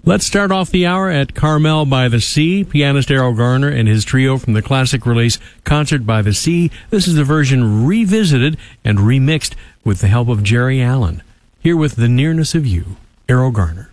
Let's start off the hour at Carmel by the Sea. Pianist Errol Garner and his trio from the classic release Concert by the Sea. This is a version revisited and remixed with the help of Jerry Allen. Here with The Nearness of You, Errol Garner.